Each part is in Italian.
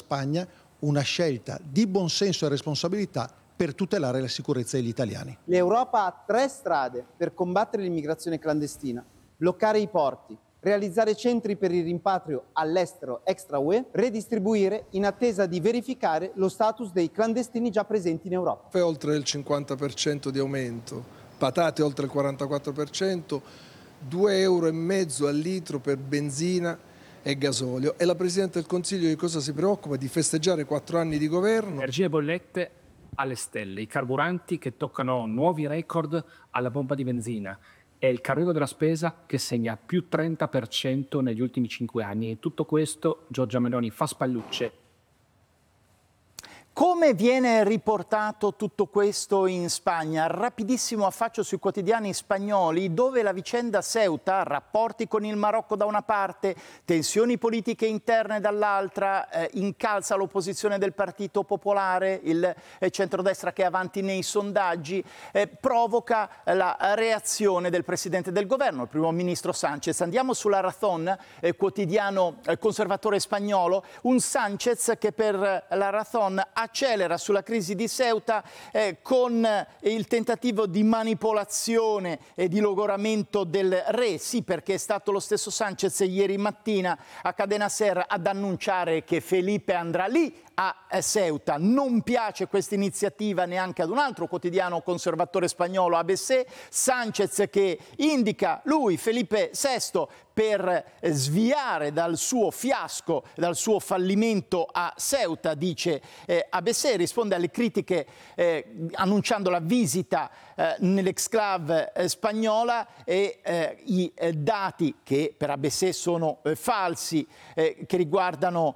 Spagna una scelta di buonsenso e responsabilità per tutelare la sicurezza degli italiani. L'Europa ha 3 strade per combattere l'immigrazione clandestina: bloccare i porti, realizzare centri per il rimpatrio all'estero extra UE, redistribuire in attesa di verificare lo status dei clandestini già presenti in Europa. È oltre il 50% di aumento, patate oltre il 44%, 2,5 euro al litro per benzina e gasolio. E la Presidente del Consiglio di cosa si preoccupa? Di festeggiare 4 anni di governo. Energie e bollette alle stelle, i carburanti che toccano nuovi record alla pompa di benzina. È il carrello della spesa che segna più 30% negli ultimi 5 anni. E tutto questo Giorgia Meloni fa spallucce. Come viene riportato tutto questo in Spagna? Rapidissimo affaccio sui quotidiani spagnoli, dove la vicenda Ceuta, rapporti con il Marocco da una parte, tensioni politiche interne dall'altra, incalza l'opposizione del Partito Popolare, il centrodestra che è avanti nei sondaggi, provoca la reazione del Presidente del Governo, il Primo Ministro Sánchez. Andiamo sulla Razón, quotidiano conservatore spagnolo, un Sánchez che per la Razón accelera sulla crisi di Ceuta con il tentativo di manipolazione e di logoramento del re. Sì, perché è stato lo stesso Sánchez ieri mattina a Cadena Ser ad annunciare che Felipe andrà lì a Ceuta. Non piace questa iniziativa neanche ad un altro quotidiano conservatore spagnolo, ABC. Sánchez che indica lui, Felipe VI, per sviare dal suo fiasco, dal suo fallimento a Ceuta, dice ABC, risponde alle critiche annunciando la visita nell'exclave spagnola e i dati che per ABC sono falsi, che riguardano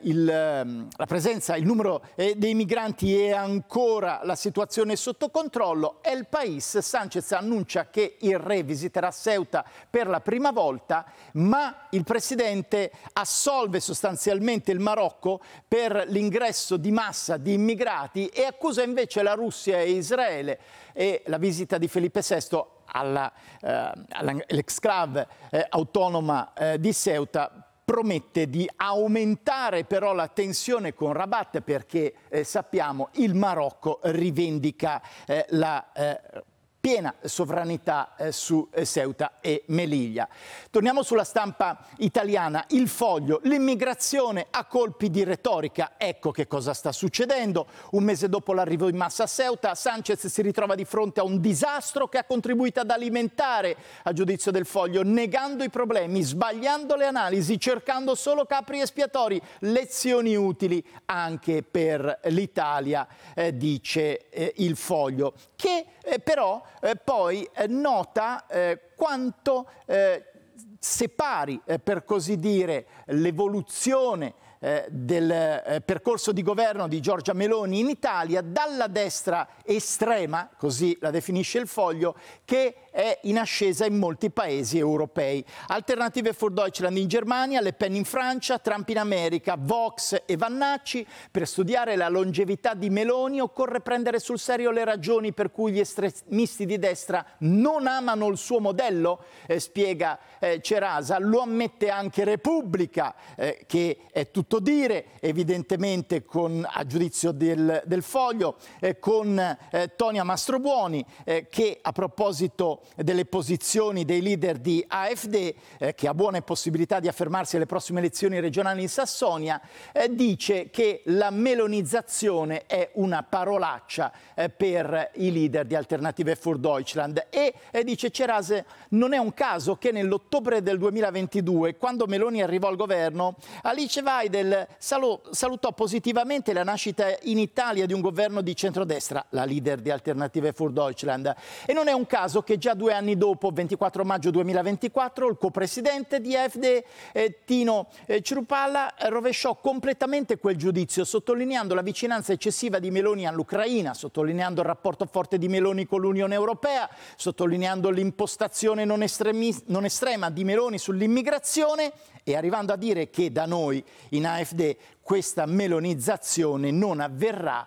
la presenza, il numero dei migranti e ancora la situazione sotto controllo. El País, Sánchez annuncia che il re visiterà Ceuta per la prima volta, ma il presidente assolve sostanzialmente il Marocco per l'ingresso di massa di immigrati e accusa invece la Russia e Israele. E la visita di Felipe VI all'exclave autonoma di Ceuta promette di aumentare però la tensione con Rabat, perché sappiamo il Marocco rivendica la piena sovranità su Ceuta e Melilla. Torniamo sulla stampa italiana. Il Foglio, l'immigrazione a colpi di retorica. Ecco che cosa sta succedendo. Un mese dopo l'arrivo in massa a Ceuta, Sánchez si ritrova di fronte a un disastro che ha contribuito ad alimentare, a giudizio del Foglio, negando i problemi, sbagliando le analisi, cercando solo capri espiatori, lezioni utili anche per l'Italia, dice il Foglio, che però poi nota quanto separi, per così dire, l'evoluzione del percorso di governo di Giorgia Meloni in Italia dalla destra estrema, così la definisce il Foglio, che è in ascesa in molti paesi europei. Alternative für Deutschland in Germania, Le Pen in Francia, Trump in America, Vox e Vannacci. Per studiare la longevità di Meloni occorre prendere sul serio le ragioni per cui gli estremisti di destra non amano il suo modello, spiega Cerasa. Lo ammette anche Repubblica, che è tutto dire, evidentemente a giudizio del Foglio, con Tonia Mastrobuoni, che a proposito delle posizioni dei leader di AfD, che ha buone possibilità di affermarsi alle prossime elezioni regionali in Sassonia, dice che la melonizzazione è una parolaccia per i leader di Alternative für Deutschland. E dice Cerase, non è un caso che nell'ottobre del 2022, quando Meloni arrivò al governo, Alice Weidel salutò positivamente la nascita in Italia di un governo di centrodestra, la leader di Alternative für Deutschland. E non è un caso che già 2 anni dopo, 24 maggio 2024, il copresidente di AfD, Tino Ciurupalla, rovesciò completamente quel giudizio, sottolineando la vicinanza eccessiva di Meloni all'Ucraina, sottolineando il rapporto forte di Meloni con l'Unione Europea, sottolineando l'impostazione non estrema di Meloni sull'immigrazione e arrivando a dire che da noi in AfD questa melonizzazione non avverrà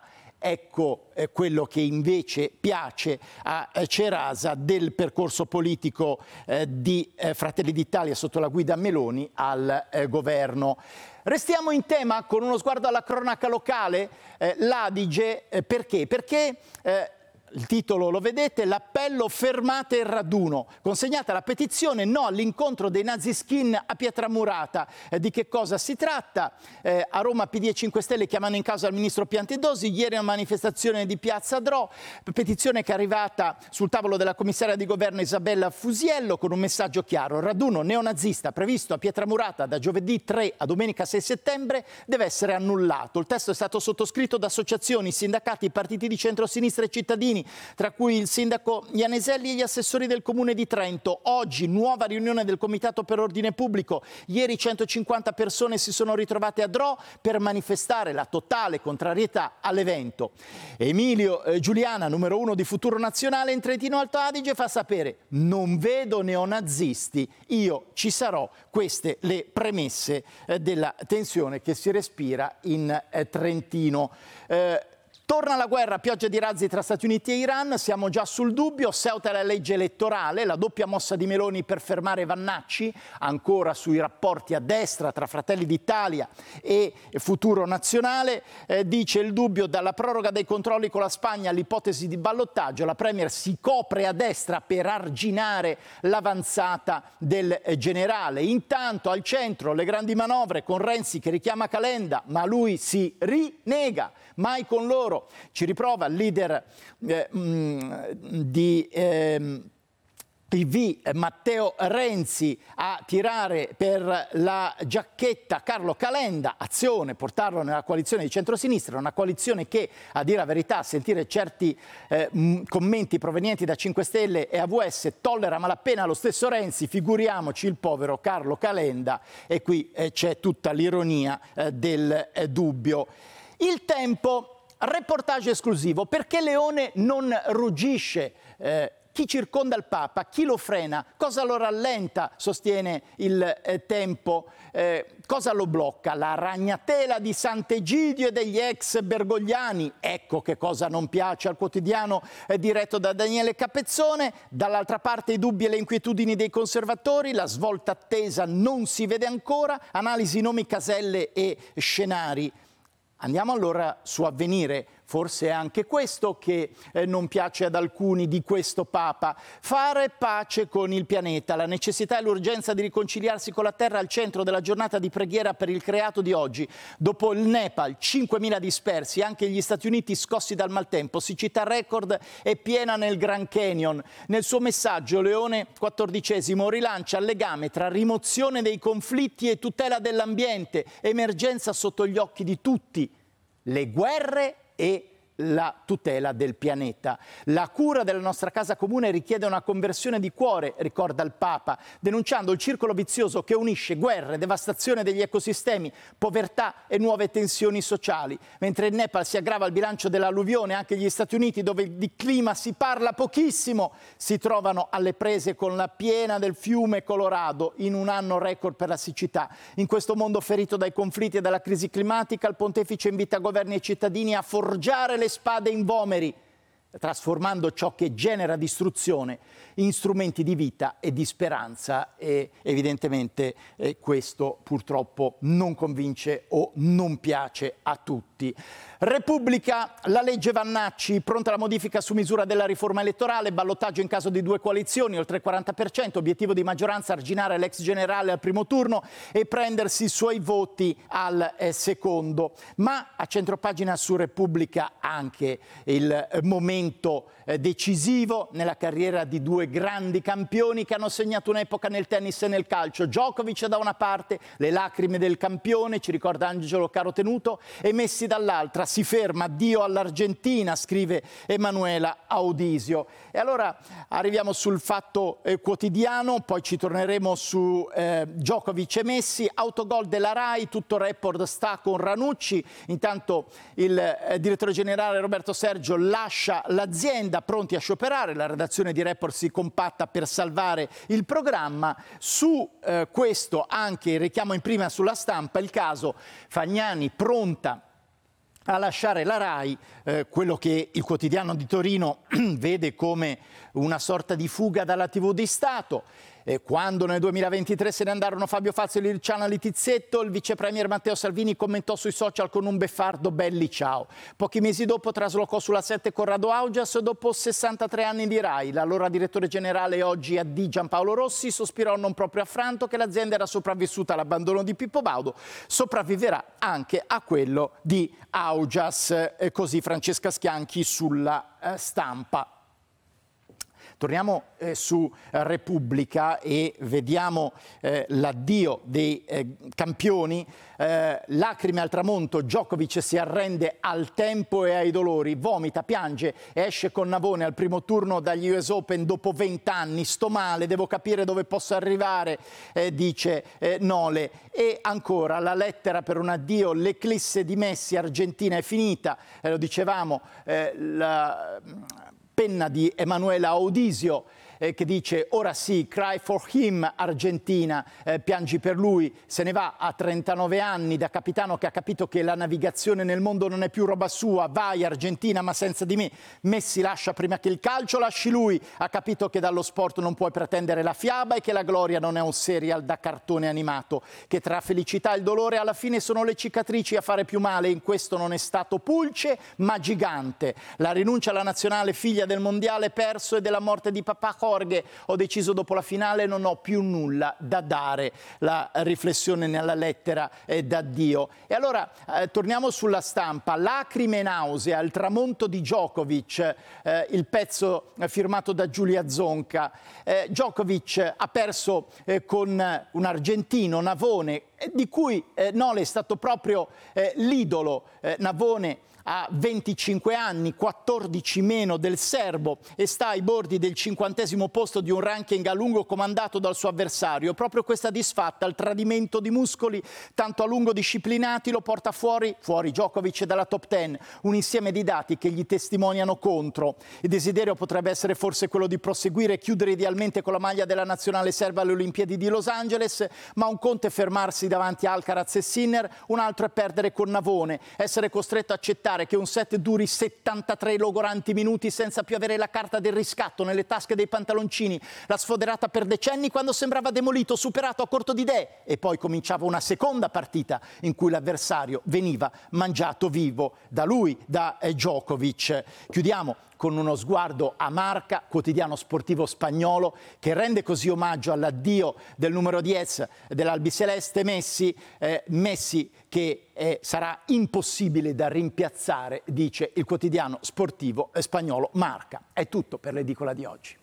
ecco quello che invece piace a Cerasa del percorso politico di Fratelli d'Italia sotto la guida Meloni al governo. Restiamo in tema con uno sguardo alla cronaca locale, l'Adige, perché? Perché il titolo lo vedete, l'appello fermate il raduno, consegnata la petizione no all'incontro dei Naziskin a Pietramurata. Di che cosa si tratta? A Roma PD e 5 Stelle chiamano in causa il ministro Piantedosi, ieri una manifestazione di Piazza Dro, petizione che è arrivata sul tavolo della commissaria di governo Isabella Fusiello con un messaggio chiaro: il raduno neonazista previsto a Pietramurata da giovedì 3 a domenica 6 settembre deve essere annullato. Il testo è stato sottoscritto da associazioni, sindacati, partiti di centrosinistra e cittadini, tra cui il sindaco Ianeselli e gli assessori del comune di Trento. Oggi nuova riunione del Comitato per Ordine Pubblico. Ieri 150 persone si sono ritrovate a Dro per manifestare la totale contrarietà all'evento. Emilio Giuliana, numero 1 di Futuro Nazionale in Trentino Alto Adige, fa sapere: non vedo neonazisti, io ci sarò. Queste le premesse della tensione che si respira in Trentino. Torna la guerra, pioggia di razzi tra Stati Uniti e Iran, siamo già sul dubbio, Ceuta la legge elettorale, la doppia mossa di Meloni per fermare Vannacci, ancora sui rapporti a destra tra Fratelli d'Italia e Futuro Nazionale, dice il dubbio dalla proroga dei controlli con la Spagna all'ipotesi di ballottaggio, la Premier si copre a destra per arginare l'avanzata del generale. Intanto al centro le grandi manovre con Renzi che richiama Calenda, ma lui si rinega, mai con loro. Ci riprova il leader di PV Matteo Renzi a tirare per la giacchetta Carlo Calenda, azione, portarlo nella coalizione di centrosinistra, una coalizione che, a dire la verità, a sentire certi commenti provenienti da 5 Stelle e AVS, tollera malapena lo stesso Renzi, figuriamoci il povero Carlo Calenda, e qui c'è tutta l'ironia del dubbio. Il Tempo. Reportage esclusivo, perché Leone non ruggisce, chi circonda il Papa, chi lo frena, cosa lo rallenta, sostiene il Tempo, cosa lo blocca, la ragnatela di Sant'Egidio e degli ex bergogliani, ecco che cosa non piace al quotidiano diretto da Daniele Capezzone, dall'altra parte i dubbi e le inquietudini dei conservatori, la svolta attesa non si vede ancora, analisi nomi, caselle e scenari. Andiamo allora su Avvenire, forse è anche questo che non piace ad alcuni di questo Papa. Fare pace con il pianeta, la necessità e l'urgenza di riconciliarsi con la Terra al centro della giornata di preghiera per il creato di oggi. Dopo il Nepal, 5.000 dispersi, anche gli Stati Uniti scossi dal maltempo, siccità record e piena nel Grand Canyon. Nel suo messaggio Leone XIV rilancia il legame tra rimozione dei conflitti e tutela dell'ambiente, emergenza sotto gli occhi di tutti, le guerre e la tutela del pianeta. La cura della nostra casa comune richiede una conversione di cuore, ricorda il Papa, denunciando il circolo vizioso che unisce guerre, devastazione degli ecosistemi, povertà e nuove tensioni sociali. Mentre in Nepal si aggrava il bilancio dell'alluvione, anche gli Stati Uniti, dove di clima si parla pochissimo, si trovano alle prese con la piena del fiume Colorado in un anno record per la siccità. In questo mondo ferito dai conflitti e dalla crisi climatica, il pontefice invita governi e cittadini a forgiare le spade in vomeri, trasformando ciò che genera distruzione in strumenti di vita e di speranza, e evidentemente questo purtroppo non convince o non piace a tutti. Repubblica, la legge Vannacci, pronta la modifica su misura della riforma elettorale, ballottaggio in caso di 2 coalizioni, oltre il 40%, obiettivo di maggioranza arginare l'ex generale al primo turno e prendersi i suoi voti al secondo. Ma a centropagina su Repubblica anche il momento decisivo nella carriera di 2 grandi campioni che hanno segnato un'epoca nel tennis e nel calcio. Djokovic da una parte, le lacrime del campione, ci ricorda Angelo Carotenuto, e Messi dall'altra. Si ferma, addio all'Argentina, scrive Emanuela Audisio. E allora arriviamo sul Fatto Quotidiano, poi ci torneremo su Djokovic e Messi, autogol della RAI, tutto report sta con Ranucci. Intanto il direttore generale Roberto Sergio lascia l'azienda, pronti a scioperare, la redazione di Report si compatta per salvare il programma. Su questo anche il richiamo in prima sulla Stampa, il caso Fagnani, pronta a lasciare la RAI, quello che il Quotidiano di Torino vede come una sorta di fuga dalla TV di Stato. Quando nel 2023 se ne andarono Fabio Fazio e Luciana Littizzetto, il vice premier Matteo Salvini commentò sui social con un beffardo "belli ciao". Pochi mesi dopo traslocò sulla 7 Corrado Augias dopo 63 anni di RAI. L'allora direttore generale, oggi AD, Giampaolo Rossi, sospirò non proprio affranto che l'azienda era sopravvissuta all'abbandono di Pippo Baudo, sopravviverà anche a quello di Augias, così Francesca Schianchi sulla Stampa. Torniamo su Repubblica e vediamo l'addio dei campioni. Lacrime al tramonto, Djokovic si arrende al tempo e ai dolori, vomita, piange e esce con Navone al primo turno dagli US Open dopo 20 anni. Sto male, devo capire dove posso arrivare, dice Nole. E ancora la lettera per un addio, l'eclisse di Messi, Argentina è finita, lo dicevamo, la penna di Emanuela Audisio che dice ora sì, cry for him Argentina, piangi per lui, se ne va a 39 anni da capitano che ha capito che la navigazione nel mondo non è più roba sua, vai Argentina ma senza di me. Messi lascia prima che il calcio lasci lui, ha capito che dallo sport non puoi pretendere la fiaba e che la gloria non è un serial da cartone animato, che tra felicità e il dolore alla fine sono le cicatrici a fare più male, in questo non è stato pulce ma gigante. La rinuncia alla nazionale figlia del mondiale perso e della morte di papà Jorge, ho deciso dopo la finale non ho più nulla da dare, la riflessione nella lettera d'addio. E allora torniamo sulla Stampa, lacrime e nausea, il tramonto di Djokovic, il pezzo firmato da Giulia Zonca. Djokovic ha perso con un argentino, Navone, di cui Nole è stato proprio l'idolo. Navone ha 25 anni, 14 meno del serbo e sta ai bordi del 50° posto di un ranking a lungo comandato dal suo avversario. Proprio questa disfatta, il tradimento di muscoli tanto a lungo disciplinati lo porta fuori Djokovic dalla top 10, un insieme di dati che gli testimoniano contro. Il desiderio potrebbe essere forse quello di proseguire e chiudere idealmente con la maglia della nazionale serba alle Olimpiadi di Los Angeles, ma un conto è fermarsi davanti a Alcaraz e Sinner, un altro è perdere con Navone, essere costretto a accettare che un set duri 73 logoranti minuti senza più avere la carta del riscatto nelle tasche dei pantaloncini, la sfoderata per decenni quando sembrava demolito, superato a corto di idee, e poi cominciava una seconda partita in cui l'avversario veniva mangiato vivo da lui, da Djokovic. Chiudiamo con uno sguardo a Marca, quotidiano sportivo spagnolo, che rende così omaggio all'addio del numero 10 dell'Albiceleste Messi che sarà impossibile da rimpiazzare, dice il quotidiano sportivo spagnolo Marca. È tutto per l'edicola di oggi.